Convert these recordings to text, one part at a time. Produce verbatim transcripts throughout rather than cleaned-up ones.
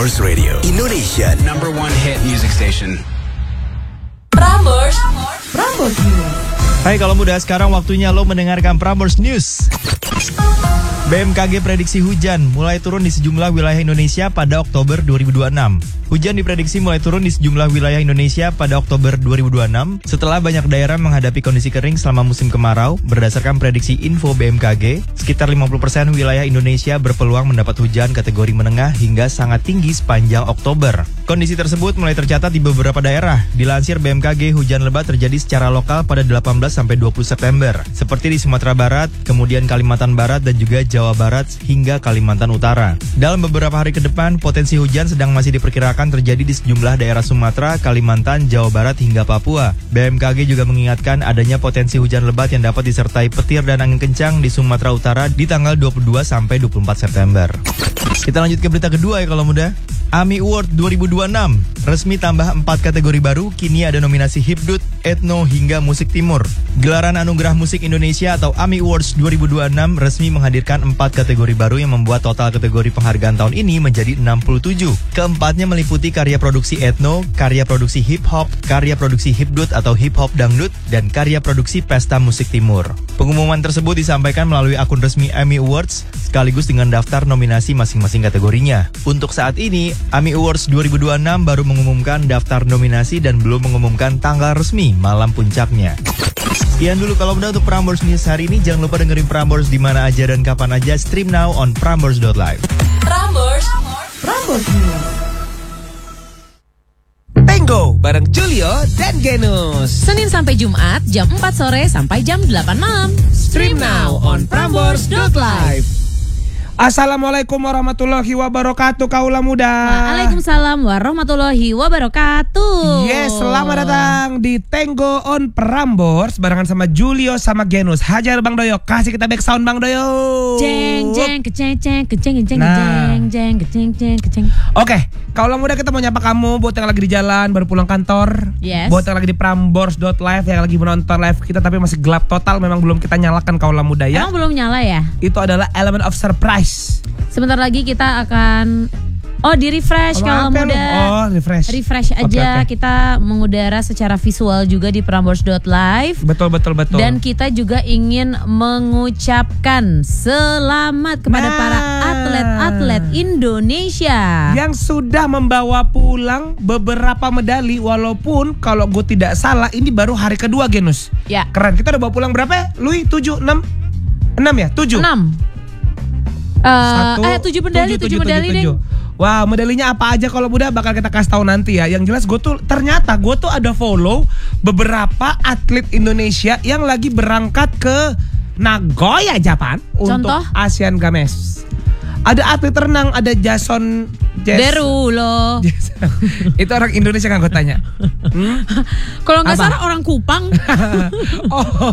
Prambors Radio, Indonesia number one hit music station. Prambors, Prambors News. Hai kalau muda, sekarang waktunya lo mendengarkan Prambors News. B M K G prediksi hujan mulai turun di sejumlah wilayah Indonesia pada Oktober dua ribu dua puluh enam. Hujan diprediksi mulai turun di sejumlah wilayah Indonesia pada Oktober dua ribu dua puluh enam setelah banyak daerah menghadapi kondisi kering selama musim kemarau. Berdasarkan prediksi info B M K G, sekitar lima puluh persen wilayah Indonesia berpeluang mendapat hujan kategori menengah hingga sangat tinggi sepanjang Oktober. Kondisi tersebut mulai tercatat di beberapa daerah. Dilansir B M K G, hujan lebat terjadi secara lokal pada delapan belas sampai dua puluh September, seperti di Sumatera Barat, kemudian Kalimantan Barat dan juga Jawa Barat hingga Kalimantan Utara. Dalam beberapa hari ke depan, potensi hujan sedang masih diperkirakan terjadi di sejumlah daerah Sumatera, Kalimantan, Jawa Barat hingga Papua. B M K G juga mengingatkan adanya potensi hujan lebat yang dapat disertai petir dan angin kencang di Sumatera Utara di tanggal dua puluh dua sampai dua puluh empat September. Kita lanjut ke berita kedua ya kalau muda. AMI Award dua ribu dua puluh enam resmi tambah empat kategori baru, kini ada nominasi hipdut, etno hingga musik timur. Gelaran Anugerah Musik Indonesia atau AMI Awards dua ribu dua puluh enam resmi menghadirkan empat kategori baru yang membuat total kategori penghargaan tahun ini menjadi enam puluh tujuh. Keempatnya meliputi karya produksi etno, karya produksi hip hop, karya produksi hipdut atau hip hop dangdut, dan karya produksi pesta musik timur. Pengumuman tersebut disampaikan melalui akun resmi AMI Awards sekaligus dengan daftar nominasi masing-masing kategorinya. Untuk saat ini, AMI Awards dua ribu dua puluh enam baru mengumumkan daftar nominasi dan belum mengumumkan tanggal resmi malam puncaknya. Sekian dulu kalau mudah untuk Prambors News hari ini. Jangan lupa dengerin Prambors di mana aja dan kapan aja. Stream now on prambors dot live. Prambors, Prambors News. Tango bareng Julio dan Genus. Senin sampai Jumat jam empat sore sampai jam delapan malam. Stream now on prambors dot live. Assalamualaikum warahmatullahi wabarakatuh kaula muda. Waalaikumsalam warahmatullahi wabarakatuh. Yes, selamat datang di Tango on Prambors barengan sama Julio sama Genus. Hajar Bang Doyo, kasih kita back sound Bang Doyo. Jeng jeng keceng ceng keceng keceng Nah. jeng jeng keceng ceng keceng. Oke, kaula muda kita mau nyapa kamu buat yang lagi di jalan baru pulang kantor. Yes. Buat yang lagi di prambors dot live yang lagi menonton live kita tapi masih gelap total, memang belum kita nyalakan kaula muda ya. Emang belum nyala ya? Itu adalah element of surprise. Sebentar lagi kita akan Oh di refresh kalau Apa lu? muda. Oh refresh. Refresh aja. Oke, oke. Kita mengudara secara visual juga di prambors dot live. Betul betul betul. Dan kita juga ingin mengucapkan selamat kepada Nah. para atlet-atlet Indonesia yang sudah membawa pulang beberapa medali, walaupun kalau gue tidak salah ini baru hari kedua Genus. Ya. Keren. Kita udah bawa pulang berapa ya? Lui tujuh enam enam ya? tujuh. enam. Uh, eh tujuh medali, tujuh, medali deh. Wah, medalinya apa aja kalau muda bakal kita kasih tahu nanti ya. Yang jelas gue tuh ternyata gue tuh ada follow beberapa atlet Indonesia yang lagi berangkat ke Nagoya, Jepang untuk Contoh? Asian Games. Ada atlet renang, ada Jason Jes- Derulo. Itu orang Indonesia kan gue tanya. Hmm? Kalau nggak Apa? salah orang Kupang. Oh.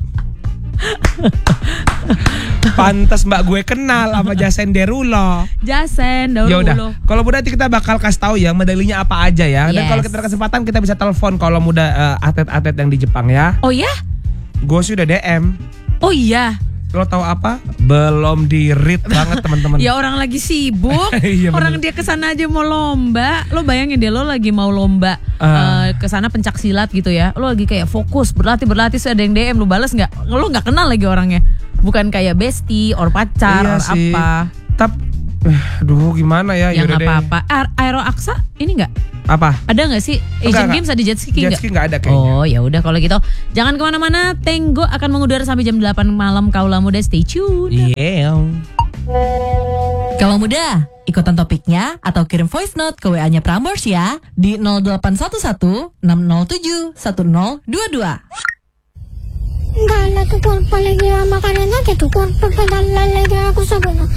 Pantas mbak gue kenal sama Jason Derulo. Jasen Ya udah, Derulo. kalau muda nanti kita bakal kasih tahu ya medalinya apa aja ya. Dan Yes. kalau kita ada kesempatan kita bisa telepon kalau muda uh, atlet-atlet yang di Jepang ya. Oh ya? Gue sudah D M. Oh iya. Lo tahu apa? Belum di read banget teman-teman. Ya orang lagi sibuk. Iya, Orang bener. dia kesana aja mau lomba. Lo bayangin deh lo lagi mau lomba Ah. eh, kesana pencak silat gitu ya. Lo lagi kayak fokus berlatih berlatih terus ada yang D M lo bales nggak? Lo nggak kenal lagi orangnya. Bukan kayak bestie or pacar Iya or sih. apa. Tapi, eh, aduh gimana ya? Yang Yaudah deh. apa-apa. Aer- Aero Aksa ini nggak? Apa? Ada nggak sih Enggak, Asian enggak. Games ada jet ski Jet nggak? ski nggak ada kayaknya. Oh ya udah kalau gitu jangan kemana-mana. Tango akan mengudara sampai jam delapan malam. Kaula muda stay tune. Iya. Kalau muda, ikutan topiknya atau kirim voice note ke W A-nya Prambors ya di nol delapan satu satu enam nol tujuh satu nol dua dua. Dala tu cuerpo le lleva Macarena, que tu cuerpo pedala le lleva cosa buena.